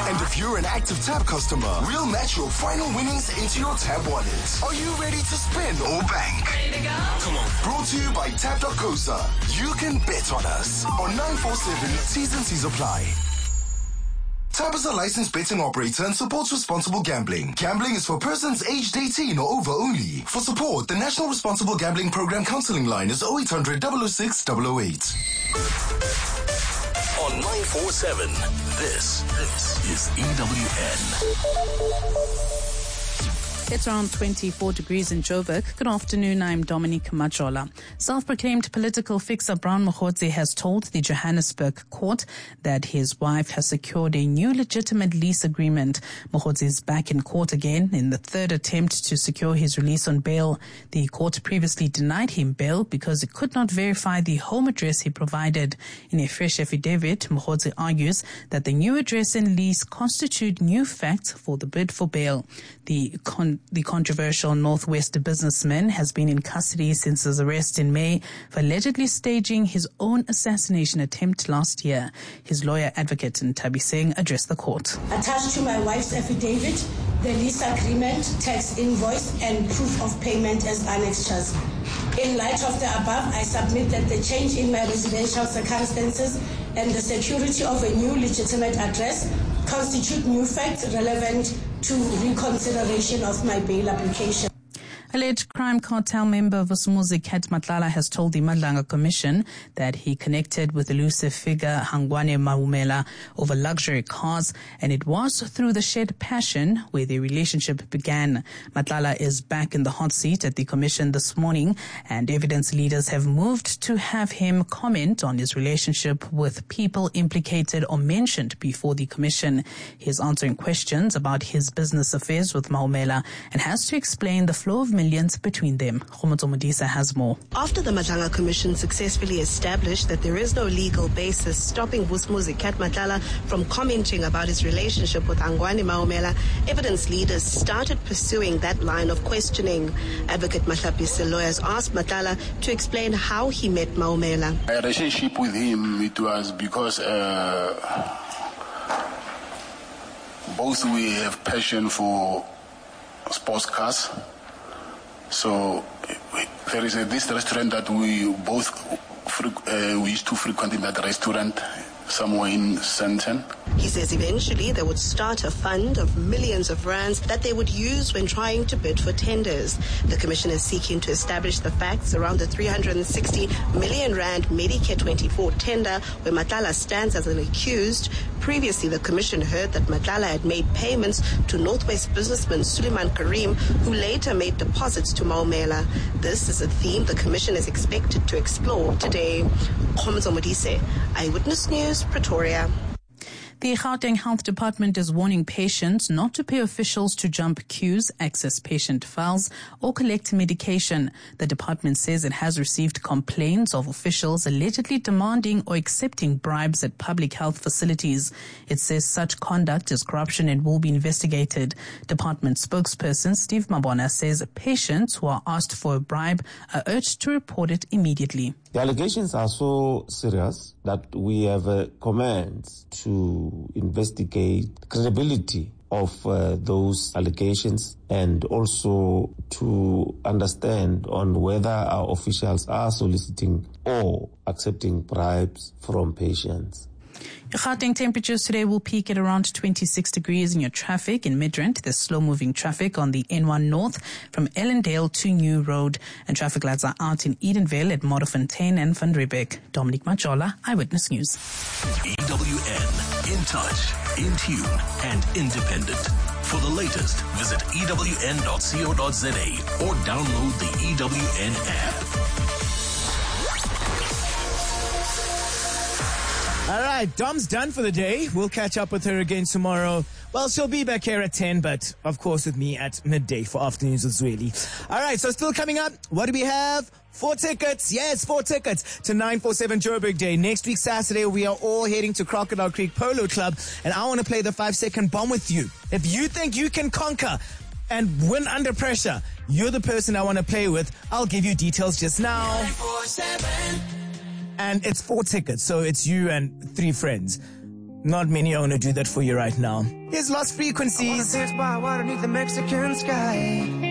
And if you're an active Tab customer, we'll match your final winnings into your Tab wallet. Are you ready to spin or bank? Ready to go? Come on. Brought to you by Tab.coza. You can bet on us. On 947, T's and C's apply. Tab is a licensed betting operator and supports responsible gambling. Gambling is for persons aged 18 or over only. For support, the National Responsible Gambling Program counseling line is 0800 006 008. On 947, this is EWN. It's around 24 degrees in Joburg. Good afternoon, I'm Dominique Majola. Self-proclaimed political fixer Brown Mokgotsi has told the Johannesburg court that his wife has secured a new legitimate lease agreement. Mokgotsi is back in court again in the third attempt to secure his release on bail. The court previously denied him bail because it could not verify the home address he provided. In a fresh affidavit, Mokgotsi argues that the new address and lease constitute new facts for the bid for bail. The controversial Northwest businessman has been in custody since his arrest in May for allegedly staging his own assassination attempt last year. His lawyer, advocate Ntabi Singh, addressed the court. Attached to my wife's affidavit, the lease agreement, tax invoice, and proof of payment as annexures. In light of the above, I submit that the change in my residential circumstances and the security of a new legitimate address constitute new facts relevant to reconsideration of my bail application. Alleged crime cartel member Vusumuzi Kat Matlala has told the Madlanga Commission that he connected with elusive figure Hangwane Maumela over luxury cars, and it was through the shared passion where their relationship began. Matlala is back in the hot seat at the Commission this morning, and evidence leaders have moved to have him comment on his relationship with people implicated or mentioned before the Commission. He is answering questions about his business affairs with Maumela and has to explain the flow of millions between them. Khomotso Modisa has more. After the Madlanga Commission successfully established that there is no legal basis stopping Vusumuzi Kat Matlala from commenting about his relationship with Hangwane Maumela, evidence leaders started pursuing that line of questioning. Advocate Mahlapise lawyers asked Matlala to explain how he met Maumela. My relationship with him, it was because both we have passion for sports cars. So there is this restaurant that we both we used to frequent in that restaurant somewhere in Sandton. He says eventually they would start a fund of millions of rands that they would use when trying to bid for tenders. The Commission is seeking to establish the facts around the 360 million rand Medicare 24 tender where Matlala stands as an accused. Previously, the Commission heard that Matlala had made payments to Northwest businessman Suleiman Karim, who later made deposits to Maumela. This is a theme the Commission is expected to explore today. Khomotso Modise, Eyewitness News, Pretoria. The Gauteng Health Department is warning patients not to pay officials to jump queues, access patient files, or collect medication. The department says it has received complaints of officials allegedly demanding or accepting bribes at public health facilities. It says such conduct is corruption and will be investigated. Department spokesperson Steve Mabona says patients who are asked for a bribe are urged to report it immediately. The allegations are so serious that we have commands to investigate the credibility of those allegations and also to understand on whether our officials are soliciting or accepting bribes from patients. Your Gauteng temperatures today will peak at around 26 degrees in your traffic. In Midrand, there's slow-moving traffic on the N1 North from Ellendale to New Road. And traffic lights are out in Edenvale at Modderfontein and Van Riebeek. Dominique Majola, Eyewitness News. EWN, in touch, in tune, and independent. For the latest, visit ewn.co.za or download the EWN app. All right, Dom's done for the day. We'll catch up with her again tomorrow. Well, she'll be back here at 10, but of course with me at midday for Afternoons with Zweli. All right, so still coming up, what do we have? 4 tickets. Yes, 4 tickets to 947 Joburg Day. Next week, Saturday, we are all heading to Crocodile Creek Polo Club, and I want to play the 5-second bomb with you. If you think you can conquer and win under pressure, you're the person I want to play with. I'll give you details just now. 947. And it's 4 tickets, so it's you and 3 friends. Not many are going to do that for you right now. Here's Lost Frequencies. Underneath the Mexican sky.